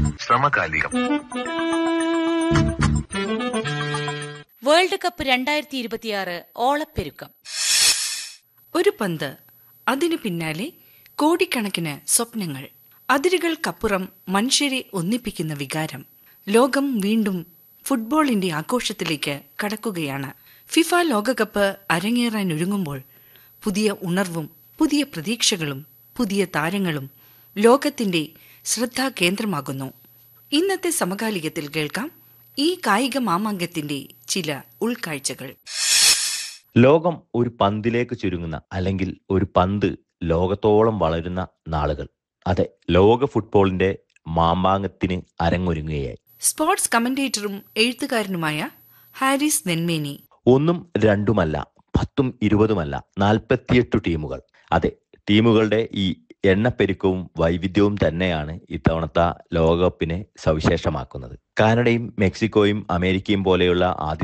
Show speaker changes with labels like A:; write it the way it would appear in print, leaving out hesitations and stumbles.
A: സമകാലികം.
B: World cup 2026 ഓളപ്പെരുക്കം.
C: ഒരു പന്ത്, അതിനു പിന്നാലെ കോടിക്കണക്കിന് സ്വപ്നങ്ങൾ, അതിരുകൾക്കപ്പുറം മനുഷ്യരെ ഒന്നിപ്പിക്കുന്ന വികാരം. ലോകം വീണ്ടും ഫുട്ബോളിന്റെ ആഘോഷത്തിലേക്ക് കടക്കുകയാണ്. ഫിഫ ലോകകപ്പ് അരങ്ങേറാനൊരുങ്ങുമ്പോൾ പുതിയ ഉണർവും പുതിയ പ്രതീക്ഷകളും പുതിയ താരങ്ങളും ലോകത്തിന്റെ ശ്രദ്ധാകേന്ദ്രമാകുന്നു. ഇന്നത്തെ സമകാലികത്തിൽ കേൾക്കാം ഈ കായിക മാമാങ്കത്തിന്റെ ചില ഉൾക്കാഴ്ചകൾ.
D: ലോകം ഒരു പന്തിലേക്ക് ചുരുങ്ങുന്ന, അല്ലെങ്കിൽ ഒരു പന്ത് ലോകത്തോളം വളരുന്ന നാളുകൾ. അതെ, ലോക ഫുട്ബോളിന്റെ മാമാങ്കത്തിന് അരങ്ങൊരുങ്ങുകയായി.
C: സ്പോർട്സ് കമന്റേറ്ററും എഴുത്തുകാരനുമായ ഹാരിസ് നെന്മേനി.
D: ഒന്നും രണ്ടുമല്ല, 10ഉം 20ഉമല്ല, 48 ടീമുകൾ. അതെ, ടീമുകളുടെ ഈ എണ്ണപ്പെരുക്കവും വൈവിധ്യവും തന്നെയാണ് ഇത്തവണത്തെ ലോകകപ്പിനെ സവിശേഷമാക്കുന്നത്. കാനഡയും മെക്സിക്കോയും അമേരിക്കയും പോലെയുള്ള